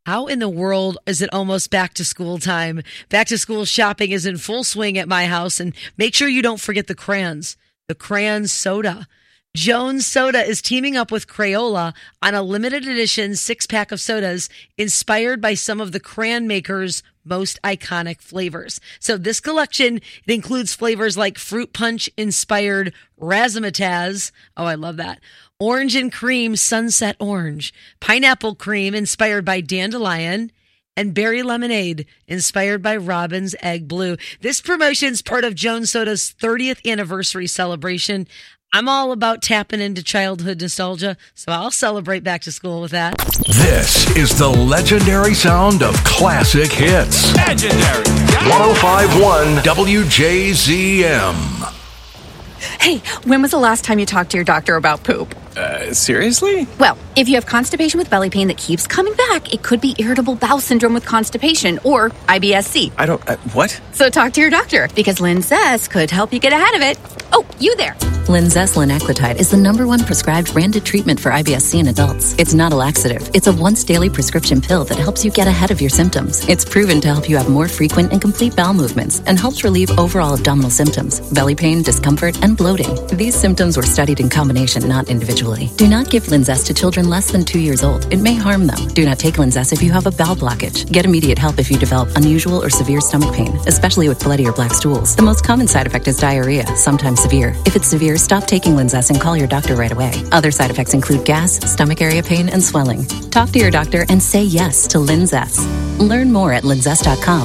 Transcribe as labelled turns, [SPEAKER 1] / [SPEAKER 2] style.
[SPEAKER 1] How in the world is it almost back to school time? Back to school shopping is in full swing at my house, and make sure you don't forget the crayons. The crayon soda. Jones Soda is teaming up with Crayola on a limited edition 6-pack of sodas inspired by some of the crayon makers' most iconic flavors. So this collection, it includes flavors like fruit punch inspired Razzmatazz. Oh, I love that. Orange and cream sunset orange, pineapple cream inspired by dandelion, and berry lemonade inspired by Robin's Egg Blue. This promotion's part of Jones Soda's 30th anniversary celebration. I'm all about tapping into childhood nostalgia, so I'll celebrate back to school with that.
[SPEAKER 2] This is the legendary sound of classic hits.
[SPEAKER 3] Legendary.
[SPEAKER 2] 105.1 WJZM.
[SPEAKER 4] Hey, when was the last time you talked to your doctor about poop?
[SPEAKER 3] Seriously?
[SPEAKER 4] Well, if you have constipation with belly pain that keeps coming back, it could be irritable bowel syndrome with constipation or IBS-C.
[SPEAKER 3] What?
[SPEAKER 4] So talk to your doctor, because Linzess could help you get ahead of it. Oh, you there.
[SPEAKER 5] Linzess linaclotide is the #1 prescribed branded treatment for IBS-C in adults. It's not a laxative. It's a once-daily prescription pill that helps you get ahead of your symptoms. It's proven to help you have more frequent and complete bowel movements and helps relieve overall abdominal symptoms, belly pain, discomfort, and bloating. These symptoms were studied in combination, not individually. Do not give Linzess to children less than 2 years old. It may harm them. Do not take Linzess if you have a bowel blockage. Get immediate help if you develop unusual or severe stomach pain, especially with bloody or black stools. The most common side effect is diarrhea, sometimes severe. If it's severe, stop taking Linzess and call your doctor right away. Other side effects include gas, stomach area pain, and swelling. Talk to your doctor and say yes to Linzess. Learn more at linzess.com.